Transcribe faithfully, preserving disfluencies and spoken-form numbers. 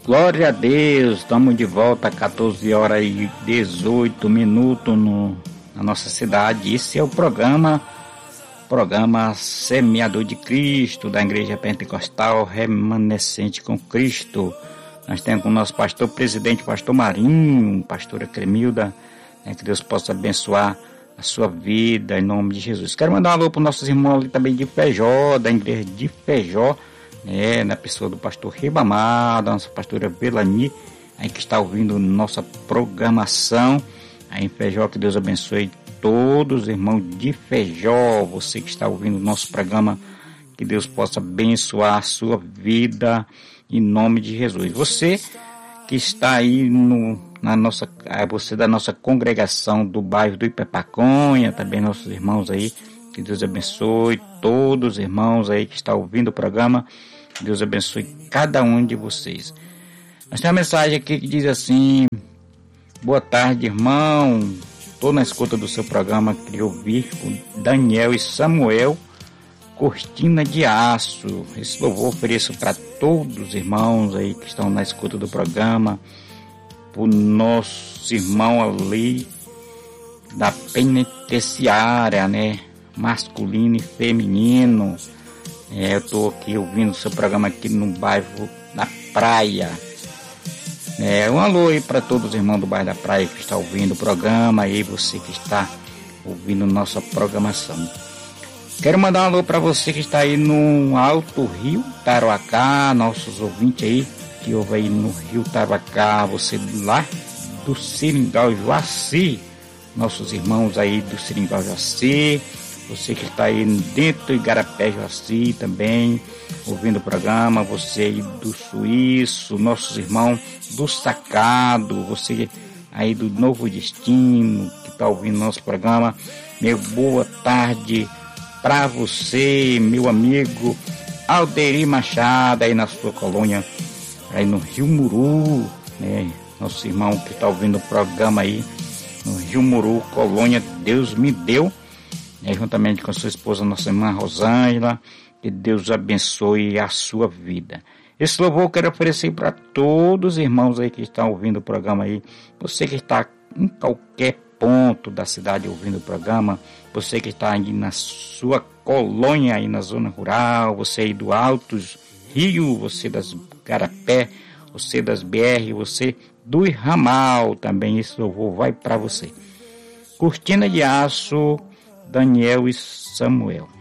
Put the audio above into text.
Glória a Deus, estamos de volta às quatorze horas e dezoito minutos no, na nossa cidade. Esse é o programa, programa Semeador de Cristo, da Igreja Pentecostal Remanescente com Cristo. Nós temos com o nosso pastor presidente, pastor Marinho, pastora Cremilda, né, que Deus possa abençoar a sua vida, em nome de Jesus. Quero mandar um alô para os nossos irmãos ali também de Feijó, da igreja de Feijó, né, na pessoa do pastor Ribamar, da nossa pastora Belani, aí que está ouvindo nossa programação, aí em Feijó. Que Deus abençoe todos os irmãos de Feijó, você que está ouvindo o nosso programa, que Deus possa abençoar a sua vida, em nome de Jesus. Você que está aí no, na nossa, você da nossa congregação do bairro do Ipepaconha, também nossos irmãos aí, que Deus abençoe todos os irmãos aí que estão ouvindo o programa, que Deus abençoe cada um de vocês. Nós temos uma mensagem aqui que diz assim: boa tarde, irmão, estou na escuta do seu programa, queria ouvir com Daniel e Samuel, Cortina de Aço. Esse louvor ofereço para todos os irmãos aí que estão na escuta do programa, o nosso irmão ali da penitenciária, né, masculino e feminino. É, eu estou aqui ouvindo o seu programa aqui no bairro da Praia. É, um alô aí para todos os irmãos do bairro da Praia que estão ouvindo o programa, aí você que está ouvindo nossa programação. Quero mandar um alô para você que está aí no Alto Rio Taruacá, nossos ouvintes aí que ouvem aí no Rio Taruacá, você lá do Seringal Joaci, nossos irmãos aí do Seringal Joaci, você que está aí dentro do Igarapé Joaci também, ouvindo o programa, você aí do Suíço, nossos irmãos do Sacado, você aí do Novo Destino que está ouvindo nosso programa, meu boa tarde para você, meu amigo Alderi Machado, aí na sua colônia, aí no Rio Muru, né? Nosso irmão que está ouvindo o programa aí no Rio Muru, colônia Deus Me Deu, né? Juntamente com a sua esposa, nossa irmã Rosângela, que Deus abençoe a sua vida. Esse louvor eu quero oferecer para todos os irmãos aí que estão ouvindo o programa aí, você que está em qualquer ponto da cidade ouvindo o programa, você que está aí na sua colônia, aí na zona rural, você aí do Altos Rio, você das Garapé, você das B R, você do Ramal, também esse louvor vai para você. Cortina de Aço, Daniel e Samuel.